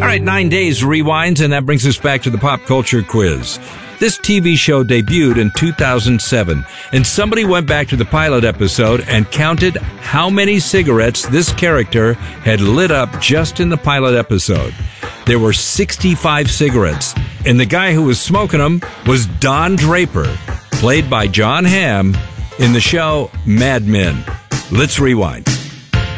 right, 9 days rewinds, and that brings us back to the pop culture quiz. This TV show debuted in 2007, and somebody went back to the pilot episode and counted how many cigarettes this character had lit up just in the pilot episode. There were 65 cigarettes, and the guy who was smoking them was Don Draper, played by Jon Hamm in the show Mad Men. Let's rewind.